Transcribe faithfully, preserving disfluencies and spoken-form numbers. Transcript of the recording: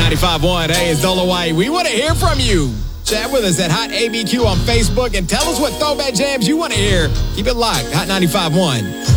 ninety-five point one. Hey, it's Dolo White. We want to hear from you. Chat with us at Hot A B Q on Facebook and tell us what throwback jams you want to hear. Keep it locked. Hot ninety-five point one.